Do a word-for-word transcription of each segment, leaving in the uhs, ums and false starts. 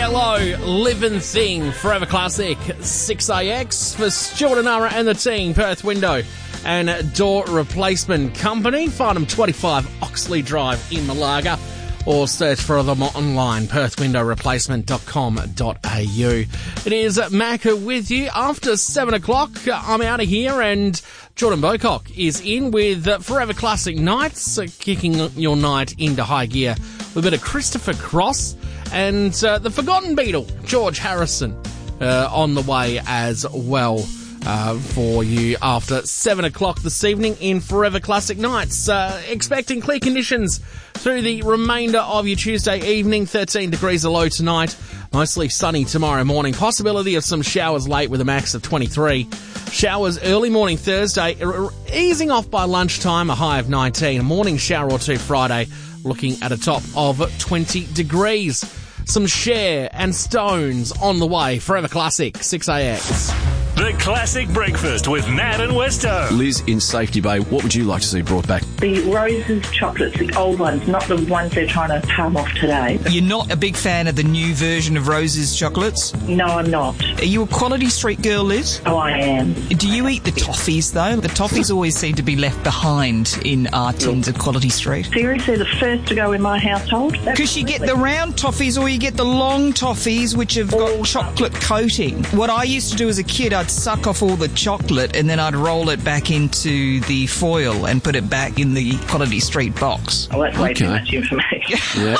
Yellow, Living Thing, Forever Classic, six A X for Stuart and Nara and the team, Perth Window and Door Replacement Company. Find them twenty-five Oxley Drive in Malaga or search for them online, perth window replacement dot com dot a u. It is Macca with you. After seven o'clock, I'm out of here and Jordan Bocock is in with Forever Classic Nights, kicking your night into high gear with a bit of Christopher Cross and uh, the Forgotten Beatle, George Harrison, uh, on the way as well uh, for you after seven o'clock this evening in Forever Classic Nights. Uh, expecting clear conditions through the remainder of your Tuesday evening, thirteen degrees a low tonight, mostly sunny tomorrow morning. Possibility of some showers late with a max of twenty-three. Showers early morning Thursday, easing off by lunchtime, a high of nineteen. A morning shower or two Friday, looking at a top of twenty degrees. Some Cher and Stones on the way. Forever Classic, six A X. The Classic Breakfast with Nat and Westo. Liz in Safety Bay, what would you like to see brought back? The Roses chocolates, the old ones, not the ones they're trying to palm off today. You're not a big fan of the new version of Roses chocolates? No, I'm not. Are you a Quality Street girl, Liz? Oh, I am. Do you eat the toffees, though? The toffees always seem to be left behind in our tins of Quality Street. Seriously, the first to go in my household? Because you get the round toffees or you get the long toffees, which have got All chocolate coating. What I used to do as a kid, I'd suck off all the chocolate and then I'd roll it back into the foil and put it back in the Quality Street box. Oh, that's way Okay. too much information. Yeah.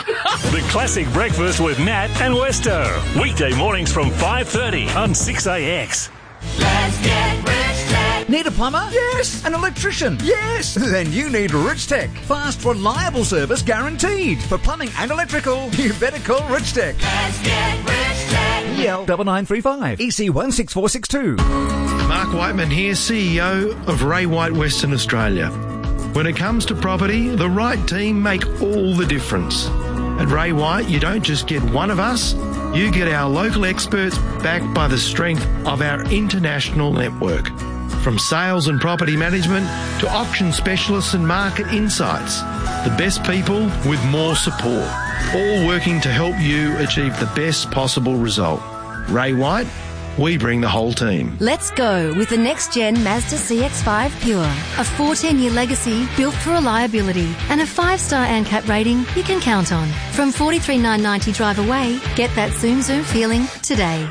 The Classic Breakfast with Nat and Westo. Weekday mornings from five thirty on six A X. Let's get rich tech. Need a plumber? Yes. An electrician? Yes. Then you need Rich Tech. Fast, reliable service guaranteed. For plumbing and electrical, you better call Rich Tech. Let's get rich tech. E L nine nine three five. E C one six four six two. Mark Whiteman here, C E O of Ray White Western Australia. When it comes to property, the right team make all the difference. At Ray White, you don't just get one of us, you get our local experts backed by the strength of our international network. From sales and property management to auction specialists and market insights, the best people with more support, all working to help you achieve the best possible result. Ray White, we bring the whole team. Let's go with the next-gen Mazda C X five Pure. A fourteen-year legacy built for reliability and a five-star A N C A P rating you can count on. From forty-three thousand nine hundred ninety drive away, get that Zoom Zoom feeling today.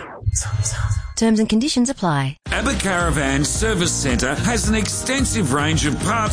Terms and conditions apply. Abbott Caravan Service Centre has an extensive range of parts